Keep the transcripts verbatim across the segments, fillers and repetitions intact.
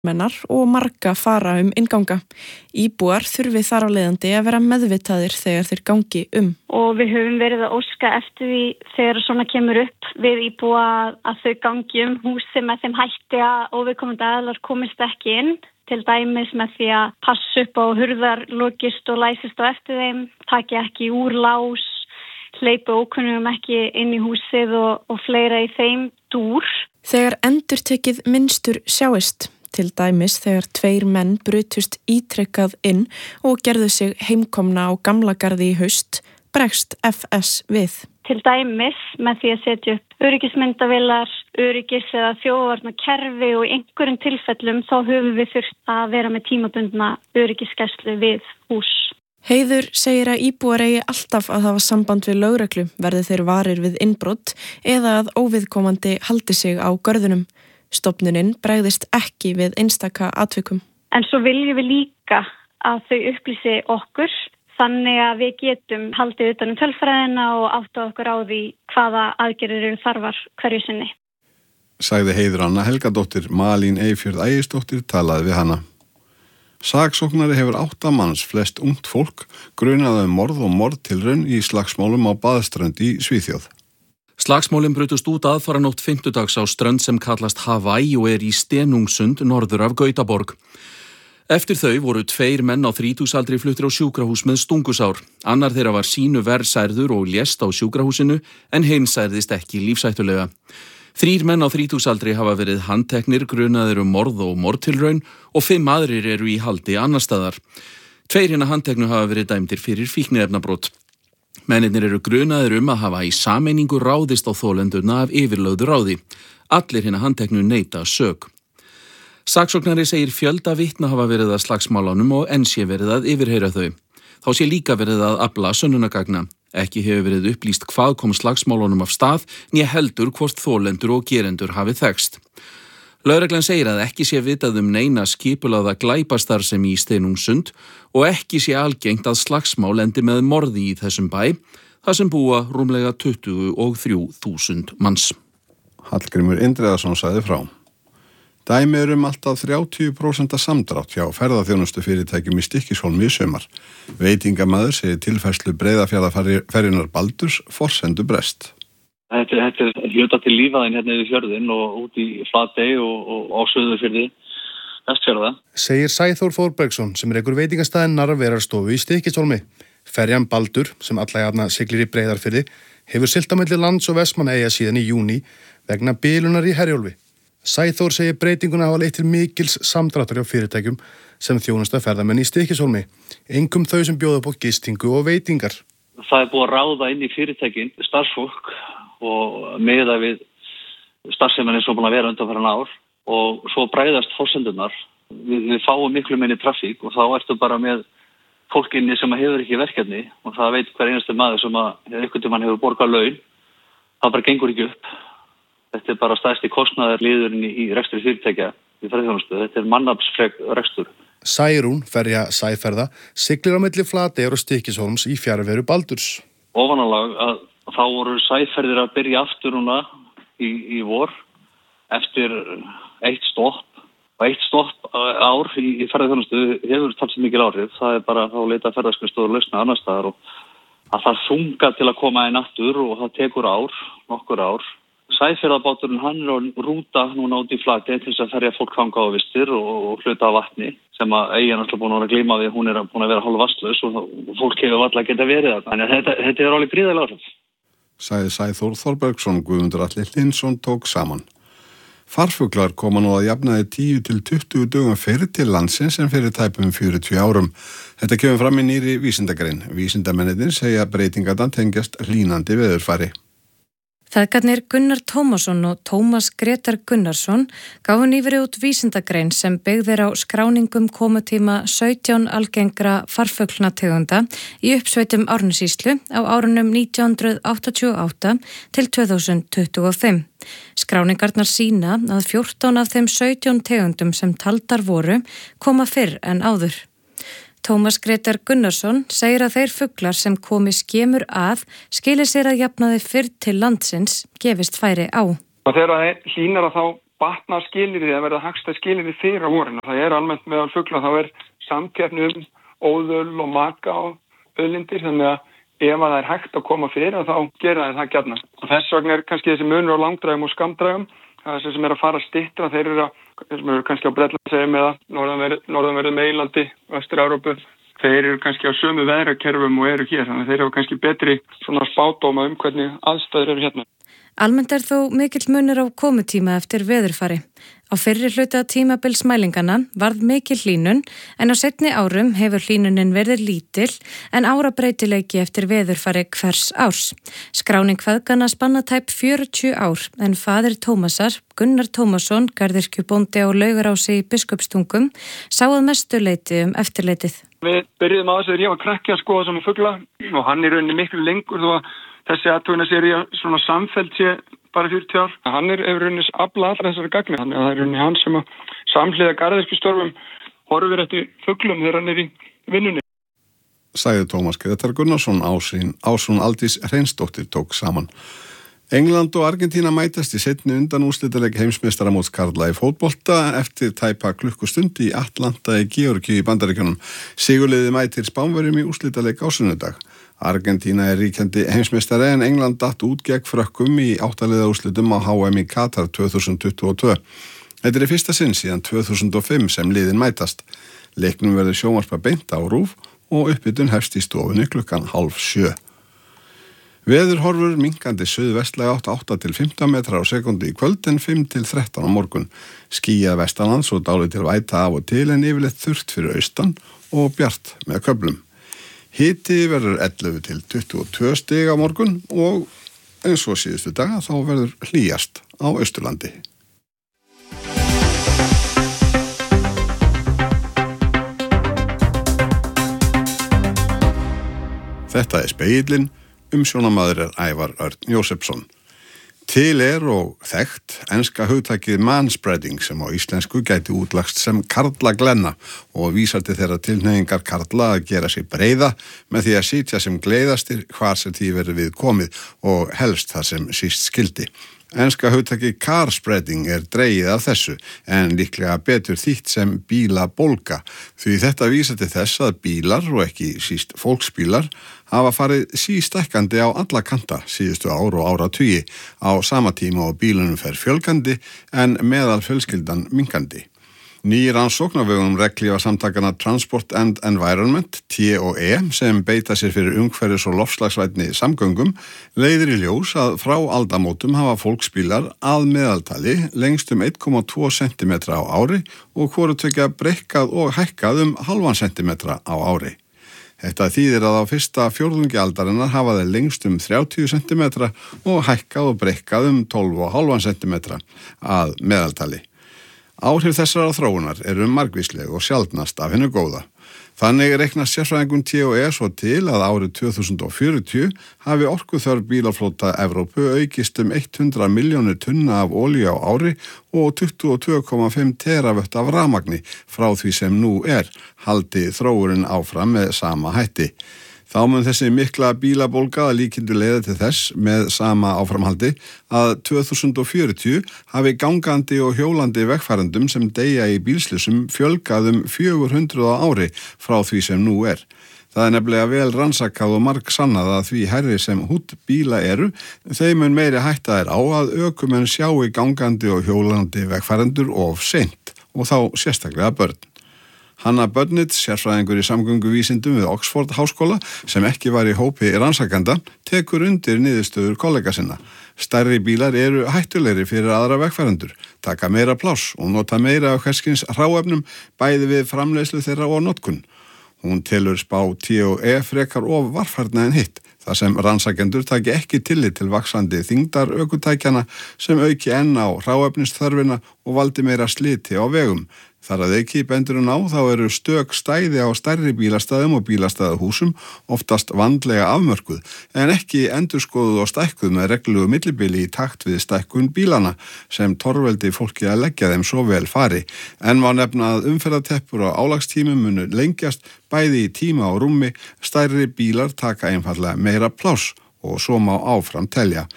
mennar og marga fara um innganga. Íbúar þurfi þar á leiðandi að vera meðvitaðir þegar þeir gangi um. Og við höfum verið að óska eftir því þegar svona kemur upp við íbúa að þau gangi um húsi með þeim hætti að óviðkomandi aðilar komist ekki inn. Til dæmis með því að passa upp á hurðar, lokist og læsist á eftir þeim, taki ekki úr lás, hleypa ókunnugum ekki inn í húsið og, og fleira í þeim dúr. Þegar endurtekið minnstur sjáist, til dæmis þegar tveir menn brutust ítrekkað inn og gerðu sig heimkomna á gamla garði í haust, bregst F S við. Til dæmis með því að setja upp öryggismyndavélar, öryggis- eða þjófavarnarkerfi og í einhverjum tilfellum þá höfum við þurft að vera með tímabundna öryggisgæslu við hús. Heiður segir að íbúar eigi alltaf að hafa samband við lögreglu verði þeir varir við innbrot eða að óviðkomandi haldi sig á görðunum. Stofnunin bregðist ekki við einstaka atvikum. En svo viljum við líka að þau upplýsi okkur þannig að við getum haldið utan um tölfræðina og átta okkur á því hvaða aðgerðir eru þarfar hverju sinni. Sagði Heiður Anna Helgadóttir, Malín Eyfjörð Ægisdóttir talaði við hana. Saksóknari hefur átta manns, flest ungt fólk, grunaði um morð og morðtilraun í slagsmálum á Baðströnd í Svíþjóð. Slagsmálin brutust út aðfaranótt fimmtudags á strönd sem kallast Hawaii og er í Stenungsund norður af Gautaborg. Eftir þau voru tveir menn á þrítugsaldri fluttir á sjúkrahús með stungusár. Annar þeirra var sínu verr særður og lést á sjúkrahúsinu en hinn særðist ekki lífshættulega. Þrír menn á þrítugsaldri hafa verið handteknir, grunaðir um morð og morðtilraun og fimm aðrir eru í haldi annar staðar. Tveir hinna handteknu hafa verið dæmdir fyrir fíkniefnabrot. Mennirnir eru grunaðir um að hafa í sameiningu ráðist á þolendurna af yfirlögðu ráði. Allir hinna handteknu neita sök. Saksóknari segir fjölda vitna hafa verið að slagsmálunum og enn sé verið að yfirheyra þau. Þá sé líka verið að afla sönnunargagna. Ekki hefur verið upplýst hvað kom slagsmálunum af stað, né heldur hvort þolendur og gerendur hafi þekkst. Lögreglan segir að ekki sé vitað um neina skipulagða glæpastarfsemi í Stenungsund og ekki sé algengt að slagsmál endi með morði í þessum bæ, þar sem búa rúmlega tuttugu og þrjú þúsund manns. Hallgrímur Indriðason sagði frá. Dæmi er um alltaf þrjátíu prósent samdrátt hjá ferðaþjónustu fyrirtækjum í Stykkishólmi í sumar. Veitingamaður segir tilfærslu Breiðafjarðarferjunnar Baldurs forsendu brest. Þetta, þetta er hluta til lífaðin hérna yfir fjörðin og út í Flatey og, og á Suðurfirði, Vestfjarða. Segir Sæþór Þórbergsson sem rekur veitingastæðin Narfeyrarstofu í Stykkishólmi. Ferjan Baldur, sem alla jafna siglir í Breiðarfirði, hefur siglt á milli lands og Vestmannaeyja síðan í júní vegna bilunar í Herjólfi. Sæþór segir breytinguna hafa leitt til mikils samdráttar hjá fyrirtækjum sem þjónusta ferðamenn í Stykkishólmi, einkum þau sem bjóða upp á gistingu og veitingar. Það er búið að ráða inn í fyrirtækin starfsfólk og miða við starfsemin eins og búin að vera undanfarin ár og svo bregðast forsendunar. Við, við fáum miklu minni trafík og þá ertu bara með fólkinni sem hefur ekki verkefni og það veit hver einasti maður sem að einhvern tímann hefur borgað laun. Það bara gengur ekki upp. Þetta er bara stærsti kostnaðar liðurinn í rekstri fyrirtækja í ferðaþjónustu. Þetta er mannaflsfrek rekstur. Særún, ferja Sæferða, siglir á milli Flateyjar og Stykkishólms í fjarveru Baldurs. Ofanalag að þá voru sæferðir að byrja aftur núna í, í vor eftir eitt stopp og eitt stopp ár í, í ferðaþjónustu hefur talsið mikil áhrif. Það er bara þá leita ferðaskrifstofur lausna annar staðar og að það þunga til að koma inn aftur og það tekur ár, nokkur ár. Sæferðabáturinn hann er á rúta núna út í Flatey til þess að ferja fólk þangað á vistir og, og hluta af vatni sem að eigin alltaf búin að vera að glíma við, hún er búin að vera hálf vatnslaus og, og fólk hefur alltaf geta verið þetta. Þannig að þetta, þetta er alveg gríðarlega áhrif. Sagði Sæþór Þórbergsson, Guðmundur Atli Hlynsson tók saman. Farfuglar koma nú að jafnaði tíu til tuttugu dögum fyrir til landsins en fyrir tæpum fjörutíu árum. Þetta kemur fram í nýrri vísindagrein. Vísindamennirnir segja breytingarnar tengjast hlýnandi veðurfari. Feðgarnir Gunnar Tómasson og Tómas Gretar Gunnarsson gáfu nýverið út vísindagrein sem byggðir á skráningum komutíma sautján algengra farfuglnategunda í uppsveitum Árnessýslu á árunum nítján hundruð áttatíu og átta til tvö þúsund tuttugu og fimm. Skráningarnar sýna að fjórtán af þeim sautján tegundum sem taldar voru koma fyrr en áður. Tómas Gretar Gunnarsson segir að þeir fuglar sem komi skemur að skili sér að jafnaði fyrr til landsins gefist færi á. Og þegar það hlýnar að þá batna skilyrði að verða hagstæð skilyrði fyrir á vorin. Það er almennt meðal fugla, þá er samkeppni um óðöl og maka og auðlindir, þannig að ef að það er hægt að koma fyrir þá gera það það gjarnan. Og þess vegna er kannski þessi munur á langdrægum og skamdrægum, það sem er að fara stittra, þeir eru, að, sem eru kannski á Bretlandseyjum eða norðanverðu Meginlandi, Vestur-Evrópu, þeir eru kannski á sömu veðrakerfum og eru hér, þannig að þeir eru kannski betri svona spádóma um hvernig aðstæður eru hérna. Almennt er þó mikill munur á komutíma eftir veðurfari. Á fyrri hluta tímabilsmælingana varð mikil hlýnun en á seinni árum hefur hlýnunin verið lítil en árabreytileiki eftir veðurfari hvers árs. Skráning feðgana spanna tæp fjörutíu ár en faðir Tómasar, Gunnar Tómasson, garðyrkjubóndi á Laugarási í Biskupstungum, sá að mestu leyti um eftirleitið. Við byrjuðum á þessu þegar ég var krakki að skoða saman fugla og hann er rauninni miklu lengur þó að þessi athugun að sér svona samfellt sé bara fjörutíu ár. Hann er yfir rauninni afla allra þessari gagni, þannig að það er rauninni hann sem að samhliða garðyrkjustörfum horfir eftir fuglum þegar hann er í vinnunni. Sagði Tómas Grétar Gunnarsson, Ásín Ásrún Aldís Hreinsdóttir tók saman. England og Argentína mætast í seinni undanúrslitaleik heimsmeistaramóts karla í fótbolta eftir tæpa klukkustund í Atlanta í Georgíu í Bandaríkjunum. Sigurliði mætir Spánverjum í úrslitaleik á sunnudag. Argentína er ríkjandi heimsmeistari en England datt út gegn Frökkum í áttaliða úrslitum á H M í Katar tvö þúsund tuttugu og tvö. Þetta er í fyrsta sinn síðan tvö þúsund og fimm sem liðin mætast. Leiknum verður sjónvarpa beint á RÚV og uppbytun hefst í stofunni klukkan hálf sjö. Veðurhorfur minnkandi suðvestlæg átt átta til fimmtán metrar á sekundi í kvöld en fimm til þrettán á morgun. Skýjað vestanlands og dálítil væta af og til en yfirleitt þurrt fyrir austan og bjart með köflum. Hiti verður ellefu til tuttugu og tvö stig á morgun og eins og síðustu daga þá verður hlýjast á Austurlandi. Þetta er Spegillinn, umsjónamaður er Ævar Örn Jósefsson. Til er og þekkt enska hugtakið manspreading sem á íslensku gæti útlagst sem karlaglenna og vísar til þeirra tilhneigingar karla að gera sig breiða með því að sitja sem gleiðastir hvar sem því verður við komið og helst það sem síst skildi. Enska hugtakið carspreading er dregið af þessu en líklega betur þýtt sem bílabólga því þetta vísar til þess að bílar og ekki síst fólksbílar hafa farið sístækkandi á alla kanta síðustu ár og áratugi á sama tíma og bílunum fer fjölgandi en meðal fjölskyldan minkandi. Ný rannsókn á vegum regnhlífasamtakanna Transport and Environment, T og E, sem beita sér fyrir umhverfis- og loftslagsvænni samgöngum, leiðir í ljós að frá aldamótum hafa fólksbílar að meðaltali lengst um einn komma tvo sentimetra á ári og hvoru tvekja breikkað og hækkað um hálfan sentimetra á ári. Þetta þýðir að á fyrsta fjórðungi aldarinnar hafa þeir lengst um þrjátíu sentimetra og hækkað og breikkað um tólf komma fimm sentimetra að meðaltali. Áhrif þessara þróunar eru margvísleg og sjaldnast af hennu góða. Þannig reiknast sérfræðingun T og E svo til að árið tvö þúsund og fjörutíu hafi orkuþörf bílaflota Evrópu aukist um hundrað milljónir tunna af olíu á ári og tuttugu og tvö komma fimm teravött af rafmagni frá því sem nú er, haldi þróunin áfram með sama hætti. Þá mun þessi mikla bílabólga að líkindu leiða til þess með sama áframhaldi að tvö þúsund og fjörutíu hafi gangandi og hjólandi vegfarendum sem deyja í bílslysum fjölgað um fjögur hundruð á ári frá því sem nú er. Það er nefnilega vel rannsakað og marg sannað að því hærri sem hútt bíla eru, þeim mun meiri hætta er á að ökumenn sjái gangandi og hjólandi vegfarendur of seint og þá sérstaklega börn. Hanna Bönnitz, sérfræðingur í samgönguvísindum við Oxford háskóla, sem ekki var í hópi rannsakanda, tekur undir niðurstöður kollega sinna. Stærri bílar eru hættulegri fyrir aðra vegfarendur, taka meira pláss og nota meira af hverskins hráefnum bæði við framleiðslu þeirra og notkun. Hún telur spá T og E frekar of varfærna en hitt, þar sem rannsakendur taki ekki tillit til vaxandi þyngdar ökutækjana sem auki enn á hráefnisþörfina og valdi meira sliti á vegum. Þar að ekki bendurinn á þá eru stök stæði á stærri bílastæðum og bílastæðahúsum oftast vandlega afmörkuð en ekki endurskoðuð og stækkuð með reglulegu millibili í takt við stækkun bílana sem torveldi fólki að leggja þeim svo vel fari. En má nefna að umferðarteppur og álagstímum munu lengjast bæði í tíma og rúmi, stærri bílar taka einfallega meira pláss og svo má áfram telja.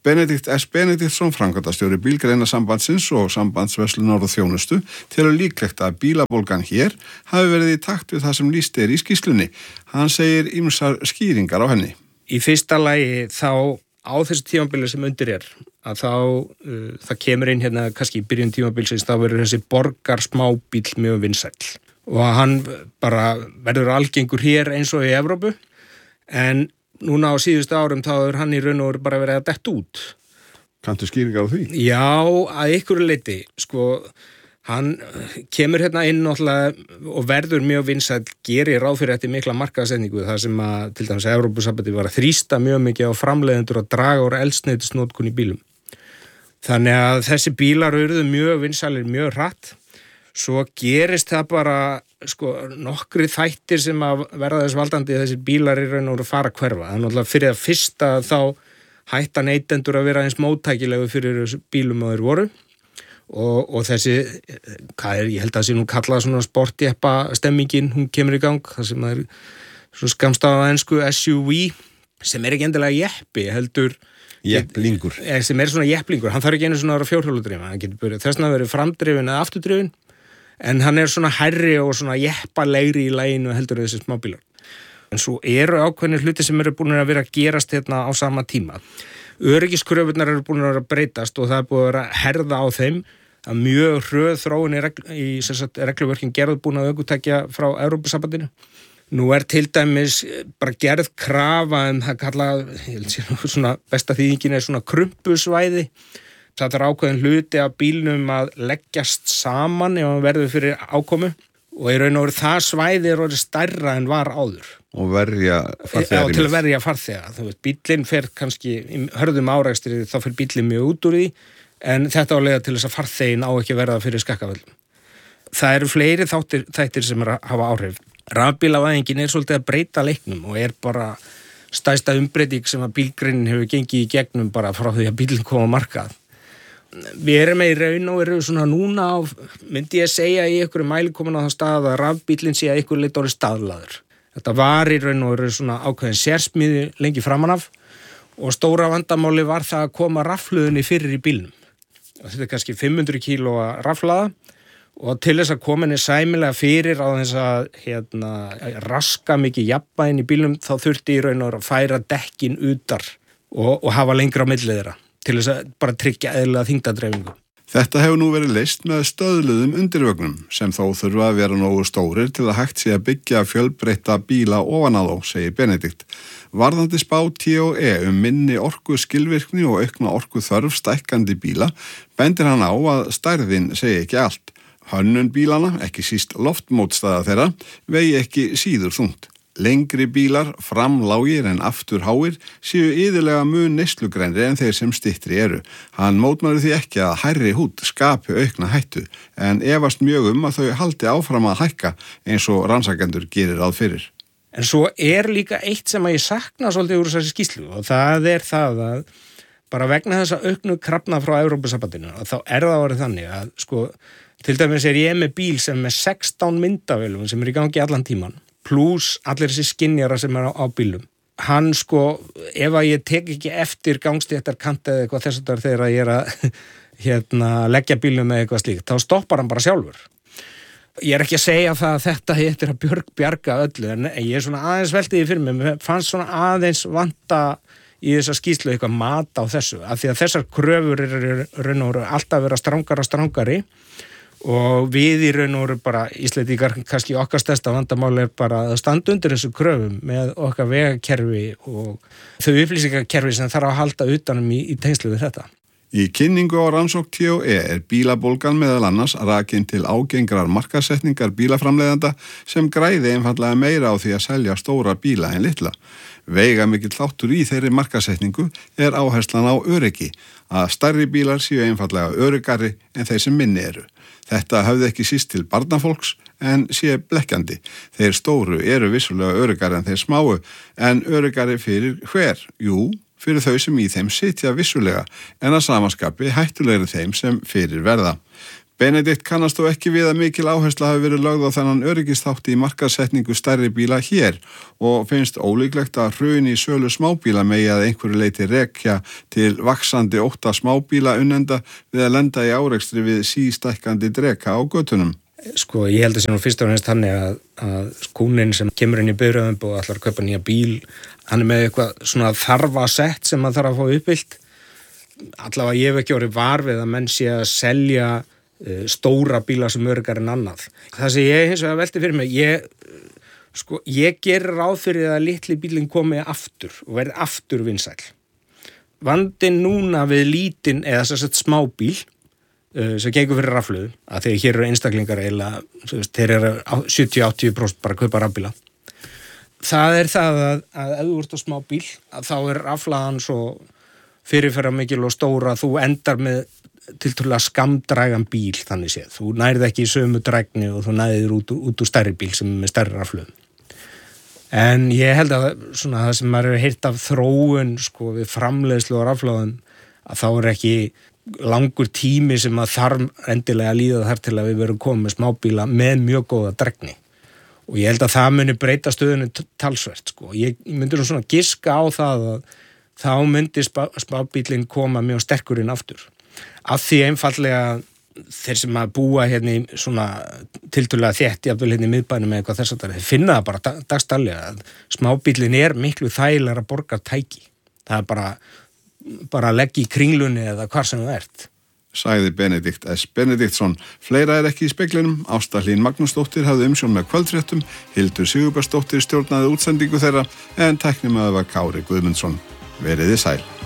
Benedikt S. Benediktsson, framkvæmdastjóri Bílgreinasambandsins og Sambandsverslunar og þjónustu, telur líklegt að bílabólgan hér hafi verið í takt við það sem lýst er í skýrslunni. Hann segir ýmsar skýringar á henni. Í fyrsta lagi þá á þessu tímabili sem undir er, að þá uh, það kemur inn hérna kannski í byrjun tímabilsins, þá verður þessi borgar smábíl mjög vinsæll og hann bara verður algengur hér eins og í Evrópu, en núna á síðustu árum þá er hann í raun og veru bara verið að detta út. Kanntu skýringar á því? Já, að ykkur leyti, sko, hann kemur hérna inn náttúrulega og verður mjög vinsæll, gerir ráð fyrir þetta mikla markaðssetningu, þar sem að til dæmis Evrópusambandið var að þrýsta mjög mikið á framleiðendur að draga úr eldsneytisnotkun í bílum. Þannig að þessi bílar urðu mjög vinsælir mjög hratt. Svo gerist það bara, sko, nokkri þættir sem að verða þess valdandi að þessir bílar í raun og veru fara að hverfa. Það er náttúrulega fyrir að fyrsta þá hætta neytendur að vera eins móttækilegu fyrir þessu bílum að þeir voru og, og þessi, hvað er, ég held að það sé nú kallað svona sportjeppa stemmingin, hún kemur í gang, það sem er svona skamstafað ensku S U V sem er ekki endilega jeppi, heldur Jepplingur. Sem er svona jepplingur, hann þarf ekki einu svona að vera fjórhjóludrifin, hann getur byrjað þess að vera framdrifin eða afturdrifin, en hann er svona hærri og svona jeppalegri í laginu heldur þessi smábílar. En svo eru ákveðnir hluti sem eru búin að vera að gerast hérna á sama tíma. Öryggiskröfurnar eru búin að vera að breytast og það er búin að vera að herða á þeim að mjög hröð þróun í, regl, í regluvörkin gerð búin að ökutækja frá Evrópusambandinu. Nú er til dæmis bara gerð krafa en það kallað, ég held sér svona besta þýðingin er svona krumpusvæði. Það er ákveðin hluti af bílnum að leggjast saman ef hann verður fyrir ákomu og í raun og veru það svæði er orðið stærra en var áður. Og verja farþega. Já, til að verja farþega. Þú veist, bíllinn fer kannski, í hörðum árekstri þá fer bíllinn mjög út úr því, en þetta á leiða til þess að farþegin á ekki að verða fyrir skakkavöldum. Það eru fleiri þáttir, þættir sem er að hafa áhrif. Rafbílavæðingin er svolítið að breyta leiknum og er bara stærsta umbreyting sem að bílgreinin hefur gengið í gegnum bara frá því að bílinn kom á markað. Við erum með í raun og veru svona núna á, myndi ég segja í einhverju mæli komin á það stað að rafbílinn sé að einhverju leit orðið staðlaður. Þetta var í raun og veru svona ákveðin sérsmíði lengi framan af og stóra vandamáli var það að koma rafhlöðunni fyrir í bílnum. Þetta er kannski fimm hundruð kílóa rafhlaða og til þess að koma henni sæmilega fyrir á þess að hérna, raska mikið jafnvægin í bílnum þá þurfti í raun og veru að færa dekkin utar og, og hafa lengra á milli þeirra til þess að bara tryggja eðlilega þyngdardreifingu. Þetta hefur nú verið leyst með stöðluðum undirvögnum sem þó þurfa að vera nógu stórir til að hægt sé að byggja fjölbreytta bíla ofan á þá, segir Benedikt. Varðandi spá T og E um minni orku skilvirkni og aukna orku þörf stækkandi bíla bendir hann á að stærðin segi ekki allt. Hönnun bílana, ekki síst loftmótstaða þeirra, vegi ekki síður þungt. Lengri bílar, framlágir en afturháir, séu yðurlega mun neyslugrænri en þeir sem styttri eru. Hann mótmælir því ekki að hærri hút skapi aukna hættu, en efast mjög um að þau haldi áfram að hækka eins og rannsakendur gerir ráð fyrir. En svo er líka eitt sem að ég sakna svolítið úr þessari skýrslu og það er það að bara vegna þess að auknu krafna frá Evrópusambandinu og þá er það orðið þannig að sko, til dæmis er ég með bíl sem er sextán myndavélum sem er í gangi allan tíman. Plus allir þessi skynjara sem er á, á bílum. Hann sko, ef að ég tek ekki eftir gangstéttar kant eða eitthvað þess að þegar ég er að hérna, leggja bílum með eitthvað slíkt, þá stoppar hann bara sjálfur. Ég er ekki að segja það að þetta heitir að björg, bjarga öllu, en ég er svona aðeins veltiði fyrir mig, mér fannst svona aðeins vanta í þessa skýrslu eitthvað mat á þessu, af því að þessar kröfur eru raun og veru alltaf vera strangara strangari og við í raun og veru bara Íslendingar kannski okkar stærsta vandamál er bara að standa undir þessu kröfum með okkar vegakerfi og þau upplýsingakerfi sem þarf að halda utanum í, í tengslu við þetta. Í kynningu á rannsókn T og E er bílabólgan meðal annars rakin til ágengrar markaðssetningar bílaframleiðanda sem græði einfallega meira á því að selja stóra bíla en litla. Veiga mikill þáttur í þeirri markaðssetningu er áherslan á öryggi, að stærri bílar séu einfallega öryggari en þeir sem minni eru. Þetta hafði ekki síst til barnafólks en sé blekkjandi. Þeir stóru eru vissulega öryggari en þeir smáu, en öryggari fyrir hver? Jú, fyrir þau sem í þeim sitja vissulega, en að samaskapi hættulegri þeim sem fyrir verða. Benedikt kannast þó ekki við að mikil áhersla hafi verið lögð á þennan öryggisþátt í markaðssetningu stærri bíla hér og finnst ólíklegt að hrun í sölu smábíla megi að einhverju leyti rekja til vaxandi ótta smábíla unnenda við að lenda í árekstri við sístækkandi dreka á götunum. Sko, ég held að sé nú fyrst og fremst þannig að, að kúnin sem kemur inn í bifreiðum og ætlar að kaupa nýja bíl, hann er með eitthvað svona þarfa sett sem hann þarf að fá uppfyllt. Allavega ég hef ekki orðið var við að menn sé að selja uh, stóra bíla sem öryggar en annað. Það sem ég hins vegar velti fyrir mig, ég, sko, ég gerir ráð fyrir að litli bílinn komi aftur og verði aftur vinsæll. Vandinn núna við lítinn eða þess að smábíl sem gengur fyrir rafluðu, að þegar hér eru einstaklingar eiginlega, þeir eru sjötíu til áttatíu prósent bara að kaupa rafbíla. Það er það að, að ef þú ert á smá bíl, að þá er raflaðan svo fyrirferða mikil og stóra að þú endar með tiltölulega skamdrægan bíl þannig séð. Þú nærið ekki í sömu drægni og þú nærið út, út úr stærri bíl sem er með stærri rafluðu. En ég held að svona, það sem maður hefur heyrt af þróun sko, við framleiðslu og raflaðum, að þá er ekki langur tími sem að þarf endilega að líða þar til að við verum komið með smábíla með mjög góða dregni og ég held að það muni breyta stöðunni talsvert sko. Ég myndi nú svona giska á það að þá myndi smábílinn koma mjög sterkur inn aftur af því einfallega þeir sem að búa hérna í svona tiltölulega þétt jafnvel hérna í miðbænum með eitthvað þess að þeir finna það bara dagsdaglega að smábílinn er miklu þægilegra borgartæki. Það er bara bara að leggja í kringlunni eða hvar sem það ert. Sagði Benedikt S. Benediktsson. Fleira er ekki í speglinum. Ásta Hlín Magnúsdóttir hafði umsjón með kvöldfréttum, Hildur Sigurbergsdóttir stjórnaði útsendingu þeirra en tæknimaður var Kári Guðmundsson. Veriði sæl.